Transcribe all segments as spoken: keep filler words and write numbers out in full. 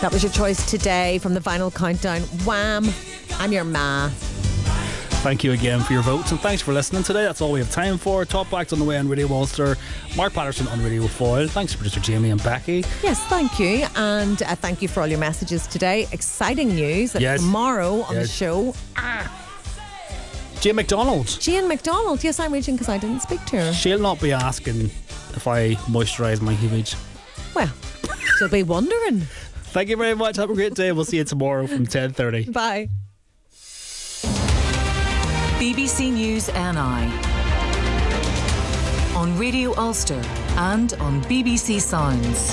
That was your choice today from the Vinyl Countdown. Wham! I'm your ma. Thank you again for your votes, and thanks for listening today. That's all we have time for. Top Acts on the way on Radio Ulster. Mark Patterson on Radio Foyle. Thanks to producer Jamie and Becky. Yes, thank you. And uh, thank you for all your messages today. Exciting news that yes. tomorrow on yes. the show... Ah, Jane McDonald. Jane McDonald. Yes, I'm reaching because I didn't speak to her. She'll not be asking if I moisturise my heavage. Well, she'll be wondering. Thank you very much. Have a great day. We'll see you tomorrow from ten thirty. Bye. B B C News N I on Radio Ulster and on B B C Sounds.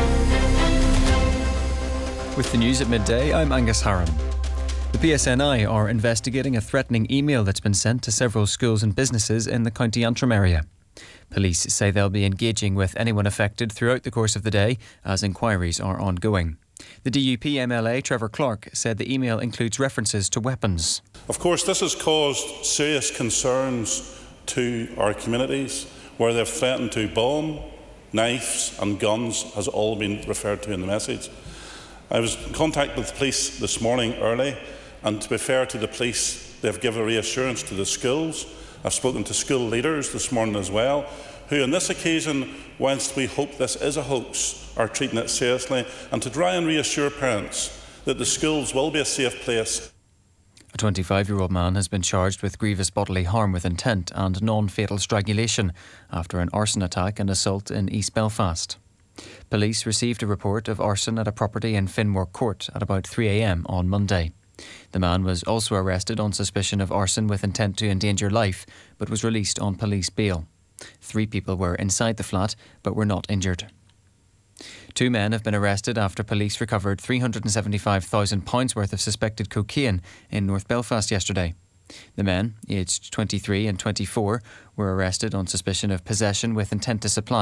With the news at midday, I'm Angus Harron. The P S N I are investigating a threatening email that's been sent to several schools and businesses in the County Antrim area. Police say they'll be engaging with anyone affected throughout the course of the day as inquiries are ongoing. The D U P M L A, Trevor Clark, said the email includes references to weapons. Of course, this has caused serious concerns to our communities, where they've threatened to bomb, knives and guns has all been referred to in the message. I was in contact with the police this morning early, and to be fair to the police, they've given a reassurance to the schools. I've spoken to school leaders this morning as well, who on this occasion, whilst we hope this is a hoax, are treating it seriously, and to try and reassure parents that the schools will be a safe place. A twenty-five-year-old man has been charged with grievous bodily harm with intent and non-fatal strangulation after an arson attack and assault in East Belfast. Police received a report of arson at a property in Finmore Court at about three a m on Monday. The man was also arrested on suspicion of arson with intent to endanger life, but was released on police bail. Three people were inside the flat, but were not injured. Two men have been arrested after police recovered three hundred seventy-five thousand pounds worth of suspected cocaine in North Belfast yesterday. The men, aged twenty-three and twenty-four, were arrested on suspicion of possession with intent to supply